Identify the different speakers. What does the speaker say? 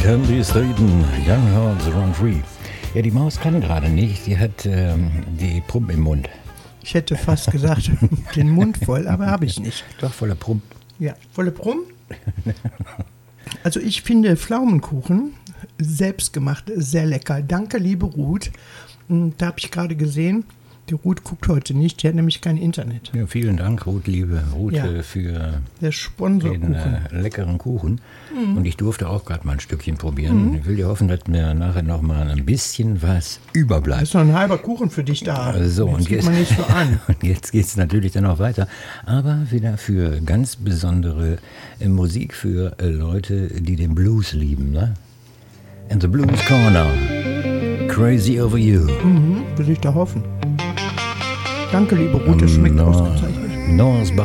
Speaker 1: Candy Staten, Young Hearts Run Free. Ja, die Maus kann gerade nicht, die hat die Prump im Mund.
Speaker 2: Ich hätte fast gesagt, den Mund voll, aber habe ich nicht.
Speaker 1: Doch, voller Prump.
Speaker 2: Ja, volle Prump. Also ich finde Pflaumenkuchen selbstgemacht sehr lecker. Danke, liebe Ruth. Da habe ich gerade gesehen, die Ruth guckt heute nicht, die hat nämlich kein Internet.
Speaker 1: Ja, vielen Dank, Ruth, liebe Ruth, für
Speaker 2: der Sponsorkuchen.
Speaker 1: Den leckeren Kuchen. Und ich durfte auch gerade mal ein Stückchen probieren. Ich will dir hoffen, dass mir nachher noch mal ein bisschen was überbleibt.
Speaker 2: Ist noch ein halber Kuchen für dich da.
Speaker 1: So, und
Speaker 2: jetzt man nicht so an.
Speaker 1: Und jetzt geht es natürlich dann auch weiter. Aber wieder für ganz besondere Musik für Leute, die den Blues lieben. Ne? And the Blues Corner. Crazy Over You.
Speaker 2: Will ich da hoffen. Danke, liebe Ruth, das schmeckt ausgezeichnet.